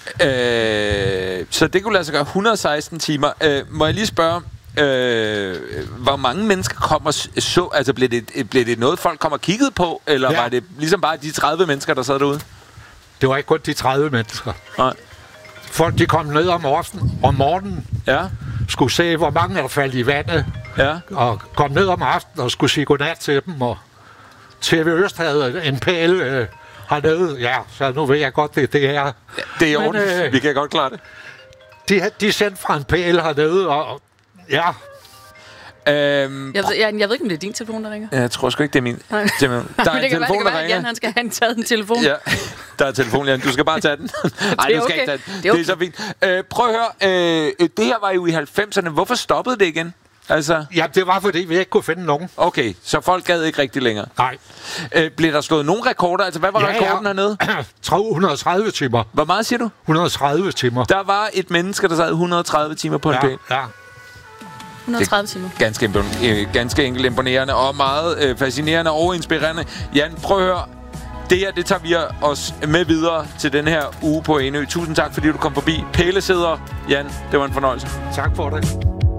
Så det kunne lade sig gøre 116 timer. Må jeg lige spørge, hvor mange mennesker kommer så? Altså, blev det noget, folk kom og kiggede på? Eller var det ligesom bare de 30 mennesker, der sad derude? Det var ikke kun de 30 mennesker. Nej. Folk, de kom ned om morgenen. Ja. Skulle se, hvor mange er faldet i vandet. Ja. Og kom ned om aftenen og skulle sige godnat til dem. Og TV Øst havde en pæl hernede. Ja, så nu ved jeg godt, det er. Ja, det er ordentligt. Vi kan godt klare det. De sendte fra en pæl hernede, og ja. Jeg ved ikke, om det er din telefon, der ringer. Jeg tror sgu ikke, det er min. Der er en telefon, der ringer. Jan, han skal have taget en telefon. Ja, der er telefon, Jan. Du skal bare tage den. Nej, du skal ikke tage den. Det er så fint. Prøv at høre. Det her var jo i 90'erne. Hvorfor stoppede det igen? Altså... Ja, det var, fordi vi ikke kunne finde nogen. Okay, så folk gad ikke rigtig længere? Nej. Blev der slået nogle rekorder? Altså, hvad var rekorden hernede? 130 timer. Hvor meget siger du? 130 timer. Der var et menneske, der sad 130 timer på en pæl. Ja. 130 timer. Ganske enkelt imponerende og meget fascinerende og inspirerende. Jan, prøv at høre. Det her, det tager vi os med videre til den her uge på Enø. Tusind tak, fordi du kom forbi. Pæle sidder. Jan, det var en fornøjelse. Tak for det.